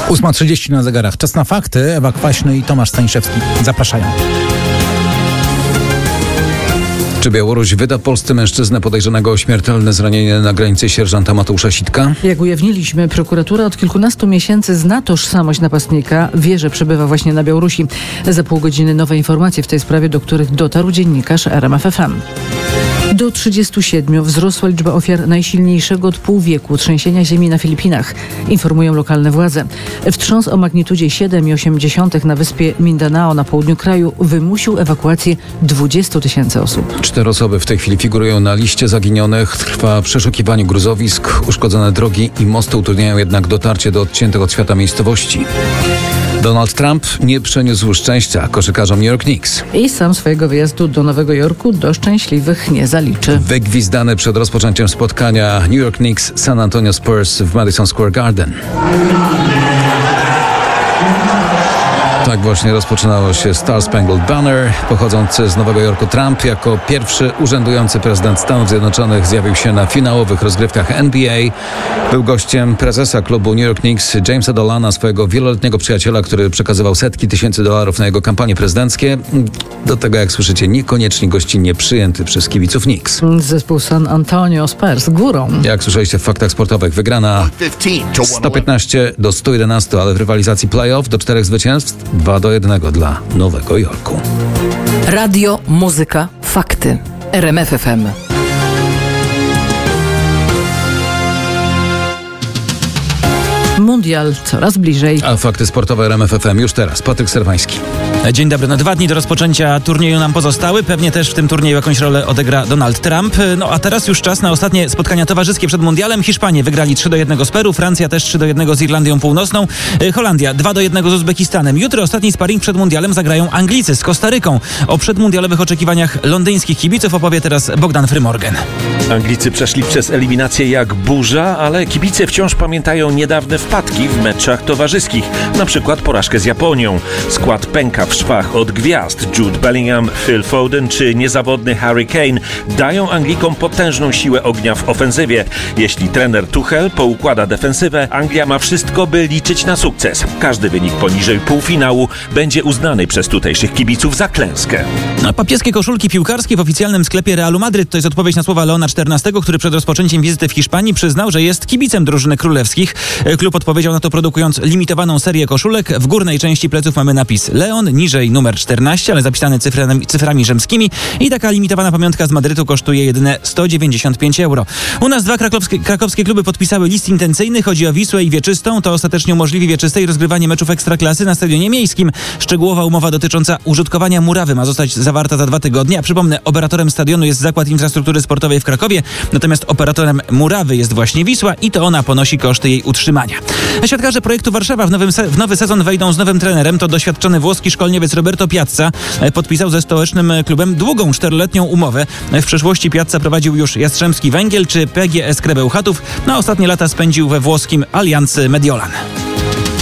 8:30 na zegarach. Czas na fakty. Ewa Kwaśny i Tomasz Staniszewski zapraszają. Czy Białoruś wyda Polsce mężczyznę podejrzanego o śmiertelne zranienie na granicy sierżanta Mateusza Sitka? Jak ujawniliśmy, prokuratura od kilkunastu miesięcy zna tożsamość napastnika, wie, że przebywa właśnie na Białorusi. Za pół godziny nowe informacje w tej sprawie, do których dotarł dziennikarz RMF FM. Do 37 wzrosła liczba ofiar najsilniejszego od pół wieku trzęsienia ziemi na Filipinach, informują lokalne władze. Wstrząs o magnitudzie 7,8 na wyspie Mindanao na południu kraju wymusił ewakuację 20 000 osób. 4 osoby w tej chwili figurują na liście zaginionych. Trwa przeszukiwanie gruzowisk, uszkodzone drogi i mosty utrudniają jednak dotarcie do odciętych od świata miejscowości. Donald Trump nie przyniósł szczęścia koszykarzom New York Knicks. I sam swojego wyjazdu do Nowego Jorku do szczęśliwych nie zaliczy. Wygwizdany przed rozpoczęciem spotkania New York Knicks San Antonio Spurs w Madison Square Garden. Tak właśnie rozpoczynało się Star Spangled Banner. Pochodzący z Nowego Jorku Trump jako pierwszy urzędujący prezydent Stanów Zjednoczonych zjawił się na finałowych rozgrywkach NBA. Był gościem prezesa klubu New York Knicks Jamesa Dolana, swojego wieloletniego przyjaciela, który przekazywał setki tysięcy dolarów na jego kampanie prezydenckie. Do tego, jak słyszycie, niekoniecznie gościnnie przyjęty przez kibiców Knicks. Zespół San Antonio Spurs górą. Jak słyszeliście w faktach sportowych, wygrana 115-111, ale w rywalizacji playoff do 4 zwycięstw 2-1 dla Nowego Jorku. Radio, muzyka, fakty. RMF FM. Mundial coraz bliżej. A fakty sportowe RMF FM już teraz. Patryk Serwański. Dzień dobry. 2 dni do rozpoczęcia turnieju nam pozostały. Pewnie też w tym turnieju jakąś rolę odegra Donald Trump. No a teraz już czas na ostatnie spotkania towarzyskie przed Mundialem. Hiszpanie wygrali 3-1 z Peru, Francja też 3-1 z Irlandią Północną, Holandia 2-1 z Uzbekistanem. Jutro ostatni sparring przed Mundialem zagrają Anglicy z Kostaryką. O przedmundialowych oczekiwaniach londyńskich kibiców opowie teraz Bogdan Frymorgan. Anglicy przeszli przez eliminację jak burza, ale kibice wciąż pamiętają niedawne wpadki w meczach towarzyskich, na przykład porażkę z Japonią. Skład pęka w szwach od gwiazd. Jude Bellingham, Phil Foden czy niezawodny Harry Kane dają Anglikom potężną siłę ognia w ofensywie. Jeśli trener Tuchel poukłada defensywę, Anglia ma wszystko, by liczyć na sukces. Każdy wynik poniżej półfinału będzie uznany przez tutejszych kibiców za klęskę. Papieskie koszulki piłkarskie w oficjalnym sklepie Realu Madryt to jest odpowiedź na słowa Leona XIV, który przed rozpoczęciem wizyty w Hiszpanii przyznał, że jest kibicem drużyny królewskich. Klub odpowiedział na to, produkując limitowaną serię koszulek. W górnej części pleców mamy napis Leon, niżej numer 14, ale zapisany cyframi rzymskimi, i taka limitowana pamiątka z Madrytu kosztuje jedyne 195 euro. U nas 2 krakowskie kluby podpisały list intencyjny. Chodzi o Wisłę i Wieczystą. To ostatecznie umożliwi Wieczystej rozgrywanie meczów Ekstraklasy na stadionie miejskim. Szczegółowa umowa dotycząca użytkowania murawy ma zostać zawarta za 2 tygodnie. A przypomnę, operatorem stadionu jest Zakład Infrastruktury Sportowej w Krakowie, natomiast operatorem murawy jest właśnie Wisła i to ona ponosi koszty jej utrzymania. Siatkarze projektu Warszawa w nowy sezon wejdą z nowym trenerem. To doświadczony włoski szkoleniowiec Roberto Piazza podpisał ze stołecznym klubem długą 4-letnią umowę. W przeszłości Piazza prowadził już Jastrzębski Węgiel czy PGS Krebełchatów. Na ostatnie lata spędził we włoskim Allianz Mediolan.